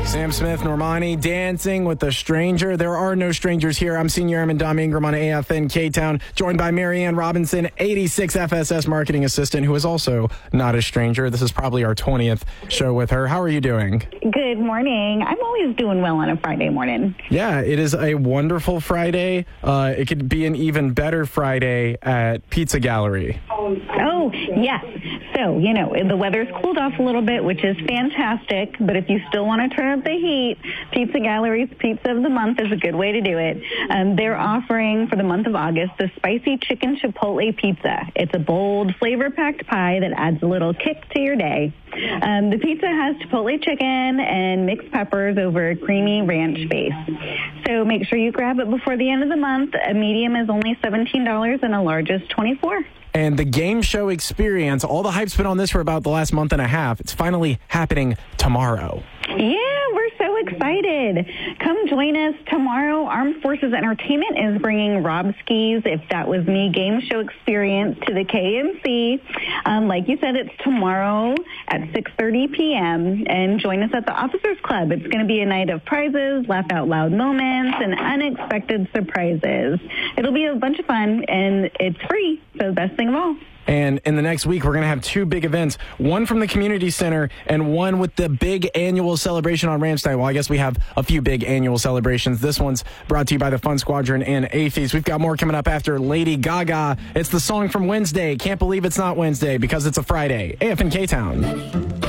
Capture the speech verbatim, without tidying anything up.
Sam Smith, Normani, Dancing with a Stranger. There are no strangers here. I'm Senior Airman Dom Ingram on A F N K-Town, joined by Marianne Robinson, eighty-six F S S marketing assistant, who is also not a stranger. This is probably our twentieth show with her. How are you doing? Good morning. I'm always doing well on a Friday morning. Yeah, it is a wonderful Friday. Uh, it could be an even better Friday at Pizza Gallery. Oh, yes. So, you know, the weather's cooled off a little bit, which is fantastic. But if you still want to turn up the heat, Pizza Gallery's Pizza of the Month is a good way to do it. Um, they're offering, for the month of August, the Spicy Chicken Chipotle Pizza. It's a bold, flavor-packed pie that adds a little kick to your day. Um, the pizza has chipotle chicken and mixed peppers over a creamy ranch base. So make sure you grab it before the end of the month. A medium is only seventeen dollars and a large is twenty-four dollars. And the game show experience, all the hype's been on this for about the last month and a half. It's finally happening tomorrow. Yeah, we're so excited. Come join us tomorrow. Armed Forces Entertainment is bringing Rob Ski's If That Was Me game show experience to the K M C. Um, like you said, it's tomorrow at six thirty p.m. And join us at the Officers Club. It's going to be a night of prizes, laugh out loud moments, and unexpected surprises. It'll be a bunch of fun, and it's free, so best thing of all. And in the next week, we're going to have two big events, one from the community center and one with the big annual celebration on Ranch Night. Well, I guess we have a few big annual celebrations. This one's brought to you by the Fun Squadron and Afies. We've got more coming up after Lady Gaga. It's the song from Wednesday. Can't believe it's not Wednesday because it's a Friday. A F N K-Town.